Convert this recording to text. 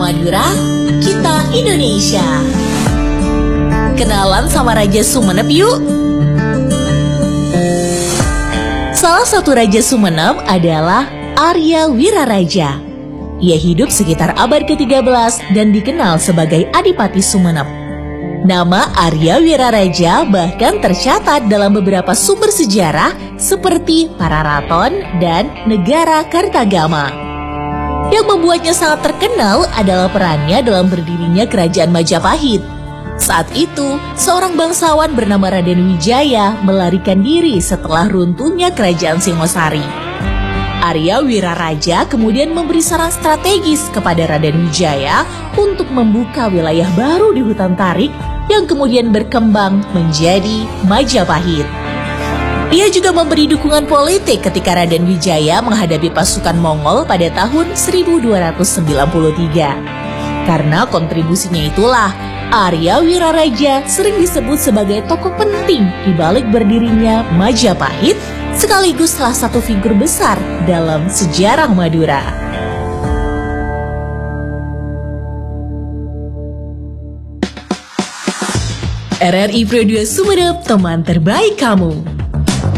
Madura, kita Indonesia. Kenalan sama Raja Sumeneb yuk. Salah satu Raja Sumeneb adalah Arya Wiraraja. Ia hidup sekitar abad ke-13 dan dikenal sebagai Adipati Sumeneb. Nama Arya Wiraraja bahkan tercatat dalam beberapa sumber sejarah seperti Pararaton dan Negara Kartagama. Yang membuatnya sangat terkenal adalah perannya dalam berdirinya Kerajaan Majapahit. Saat itu, seorang bangsawan bernama Raden Wijaya melarikan diri setelah runtuhnya Kerajaan Singosari. Arya Wiraraja kemudian memberi saran strategis kepada Raden Wijaya untuk membuka wilayah baru di hutan tarik yang kemudian berkembang menjadi Majapahit. Ia juga memberi dukungan politik ketika Raden Wijaya menghadapi pasukan Mongol pada tahun 1293. Karena kontribusinya itulah, Arya Wiraraja sering disebut sebagai tokoh penting di balik berdirinya Majapahit, sekaligus salah satu figur besar dalam sejarah Madura. RRI Pro 2 Sumeneb, teman terbaik kamu.